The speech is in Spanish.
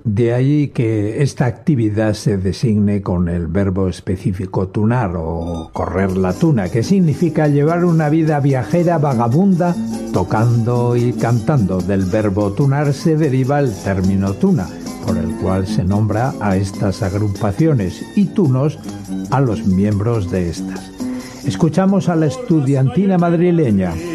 De ahí que esta actividad se designe con el verbo específico tunar o correr la tuna, que significa llevar una vida viajera vagabunda, tocando y cantando. Del verbo tunar se deriva el término tuna, por el cual se nombra a estas agrupaciones, y tunos a los miembros de estas. Escuchamos a la estudiantina madrileña.